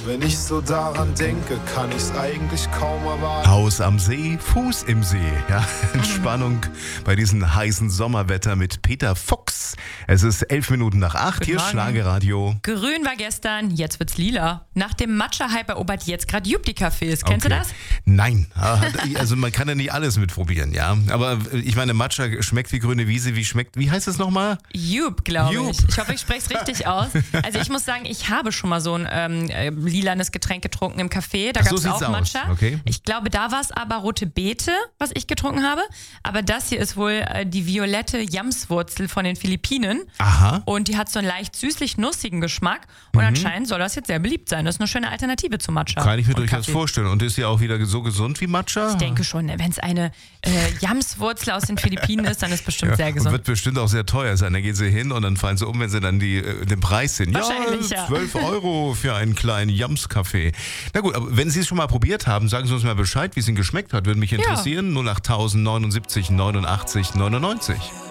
Wenn ich so daran denke, kann ich's eigentlich kaum erwarten. Haus am See, Fuß im See. Ja, Entspannung bei diesem heißen Sommerwetter mit Peter Fuchs. Es ist 11:11. Hier ist Schlagerradio. Grün war gestern, jetzt wird's lila. Nach dem Matcha-Hype erobert jetzt gerade Jupp-die-Cafés. Kennst du das? Nein, also man kann ja nicht alles mitprobieren, ja. Aber ich meine, Matcha schmeckt wie grüne Wiese, wie heißt es nochmal? Jupp, glaube ich. Ich hoffe, ich spreche es richtig aus. Also ich muss sagen, ich habe schon mal so ein lilanes Getränk getrunken im Café. Da gab es auch Matcha. Okay. Ich glaube, da war es aber rote Beete, was ich getrunken habe. Aber das hier ist wohl die violette Jamswurzel von den Philippinen. Aha. Und die hat so einen leicht süßlich-nussigen Geschmack. Und anscheinend soll das jetzt sehr beliebt sein. Das ist eine schöne Alternative zu Matcha. Kann ich mir und durchaus Kaffee. vorstellen. Und ist ja auch wieder so gesund wie Matcha? Ich denke schon, wenn es eine Jamswurzel aus den Philippinen ist, dann ist es bestimmt sehr gesund. Und wird bestimmt auch sehr teuer sein. Da gehen sie hin und dann fallen sie um, wenn sie dann den Preis sehen. Wahrscheinlich, ja. 12 € für einen kleinen Jams-Kaffee. Na gut, aber wenn Sie es schon mal probiert haben, sagen Sie uns mal Bescheid, wie es Ihnen geschmeckt hat. Würde mich interessieren. 08000 79 89 99.